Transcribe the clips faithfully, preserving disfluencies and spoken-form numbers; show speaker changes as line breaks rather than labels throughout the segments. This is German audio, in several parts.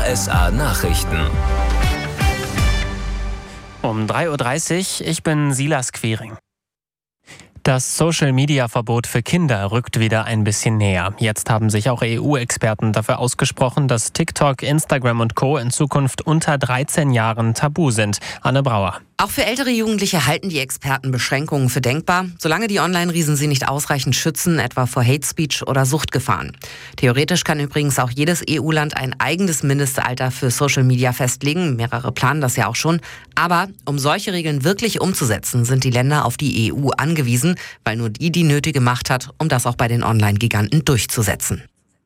R S A Nachrichten.
Um drei Uhr dreißig, ich bin Silas Quiring. Das Social-Media-Verbot für Kinder rückt wieder ein bisschen näher. Jetzt haben sich auch E U-Experten dafür ausgesprochen, dass TikTok, Instagram und Co. in Zukunft unter dreizehn Jahren tabu sind. Anne Brauer.
Auch für ältere Jugendliche halten die Experten Beschränkungen für denkbar, solange die Online-Riesen sie nicht ausreichend schützen, etwa vor Hate Speech oder Suchtgefahren. Theoretisch kann übrigens auch jedes E U-Land ein eigenes Mindestalter für Social Media festlegen. Mehrere planen das ja auch schon. Aber um solche Regeln wirklich umzusetzen, sind die Länder auf die E U angewiesen, weil nur die die nötige Macht hat, um das auch bei den Online-Giganten durchzusetzen.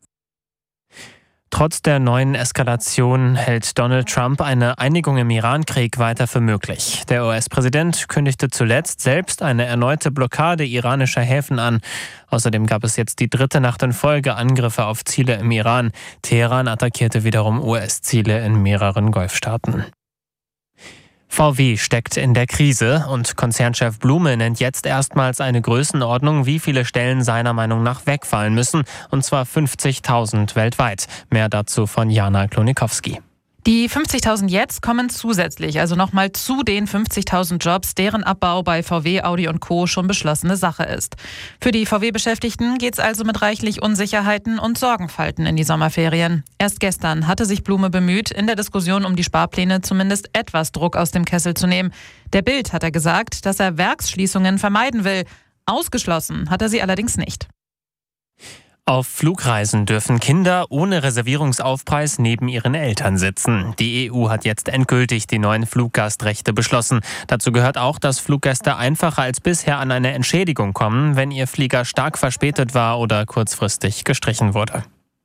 Trotz der neuen Eskalation hält Donald Trump eine Einigung im Iran-Krieg weiter für möglich. Der U S-Präsident kündigte zuletzt selbst eine erneute Blockade iranischer Häfen an. Außerdem gab es jetzt die dritte Nacht in Folge Angriffe auf Ziele im Iran. Teheran attackierte wiederum U S-Ziele in mehreren Golfstaaten. V W steckt in der Krise und Konzernchef Blume nennt jetzt erstmals eine Größenordnung, wie viele Stellen seiner Meinung nach wegfallen müssen, und zwar fünfzigtausend weltweit. Mehr dazu von Jana Klonikowski.
Die fünfzigtausend jetzt kommen zusätzlich, also nochmal zu den fünfzigtausend Jobs, deren Abbau bei V W, Audi und Co. schon beschlossene Sache ist. Für die V W-Beschäftigten geht es also mit reichlich Unsicherheiten und Sorgenfalten in die Sommerferien. Erst gestern hatte sich Blume bemüht, in der Diskussion um die Sparpläne zumindest etwas Druck aus dem Kessel zu nehmen. Der Bild hat er gesagt, dass er Werksschließungen vermeiden will. Ausgeschlossen hat er sie allerdings nicht.
Auf Flugreisen dürfen Kinder ohne Reservierungsaufpreis neben ihren Eltern sitzen. Die E U hat jetzt endgültig die neuen Fluggastrechte beschlossen. Dazu gehört auch, dass Fluggäste einfacher als bisher an eine Entschädigung kommen, wenn ihr Flieger stark verspätet war oder kurzfristig gestrichen wurde.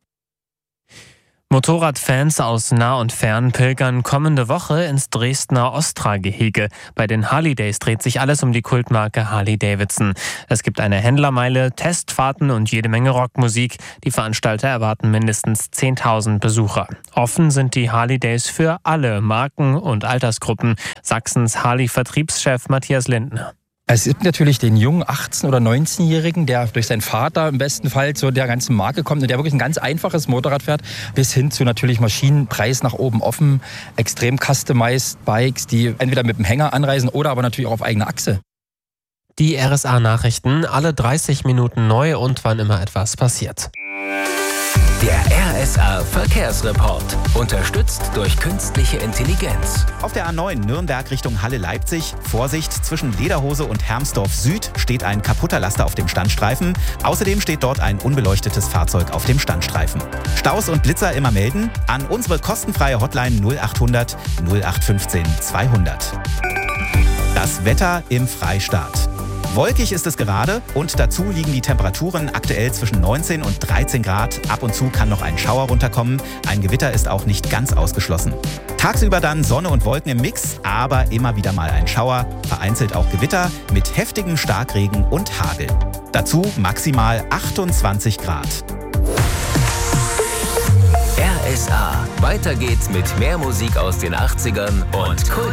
Motorradfans aus nah und fern pilgern kommende Woche ins Dresdner Ostra-Gehege. Bei den Harley Days dreht sich alles um die Kultmarke Harley-Davidson. Es gibt eine Händlermeile, Testfahrten und jede Menge Rockmusik. Die Veranstalter erwarten mindestens zehntausend Besucher. Offen sind die Harley Days für alle Marken und Altersgruppen. Sachsens Harley-Vertriebschef Matthias Lindner.
Es gibt natürlich den jungen achtzehn- oder neunzehnjährigen, der durch seinen Vater im besten Fall zu der ganzen Marke kommt und der wirklich ein ganz einfaches Motorrad fährt, bis hin zu natürlich Maschinenpreis nach oben offen, extrem customized Bikes, die entweder mit dem Hänger anreisen oder aber natürlich auch auf eigener Achse.
Die R S A-Nachrichten, alle dreißig Minuten neu und wann immer etwas passiert.
Der R S A Verkehrsreport, unterstützt durch künstliche Intelligenz.
Auf der A neun Nürnberg Richtung Halle-Leipzig. Vorsicht, zwischen Lederhose und Hermsdorf Süd steht ein kaputter Laster auf dem Standstreifen. Außerdem steht dort ein unbeleuchtetes Fahrzeug auf dem Standstreifen. Staus und Blitzer immer melden an unsere kostenfreie Hotline null achthundert null acht fünfzehn zweihundert. Das Wetter im Freistaat. Wolkig ist es gerade und dazu liegen die Temperaturen aktuell zwischen neunzehn und dreizehn Grad. Ab und zu kann noch ein Schauer runterkommen. Ein Gewitter ist auch nicht ganz ausgeschlossen. Tagsüber dann Sonne und Wolken im Mix, aber immer wieder mal ein Schauer. Vereinzelt auch Gewitter mit heftigem Starkregen und Hagel. Dazu maximal achtundzwanzig Grad.
R S A. Weiter geht's mit mehr Musik aus den achtzigern und Kult.